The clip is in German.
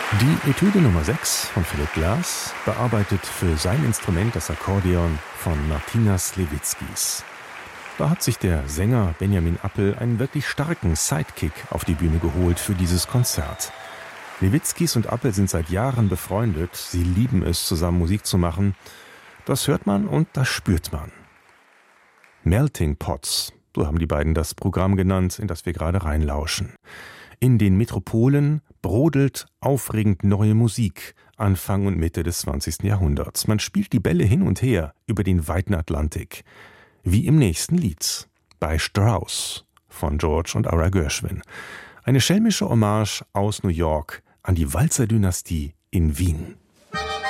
Die Etüde Nummer 6 von Philipp Glass bearbeitet für sein Instrument das Akkordeon von Martina Sliwickis. Da hat sich der Sänger Benjamin Appel einen wirklich starken Sidekick auf die Bühne geholt für dieses Konzert. Sliwickis und Appel sind seit Jahren befreundet. Sie lieben es, zusammen Musik zu machen. Das hört man und das spürt man. Melting Pots, so haben die beiden das Programm genannt, in das wir gerade reinlauschen. In den Metropolen brodelt aufregend neue Musik, Anfang und Mitte des 20. Jahrhunderts. Man spielt die Bälle hin und her über den weiten Atlantik. Wie im nächsten Lied, bei Strauss von George und Ira Gershwin. Eine schelmische Hommage aus New York an die Walzer-Dynastie in Wien.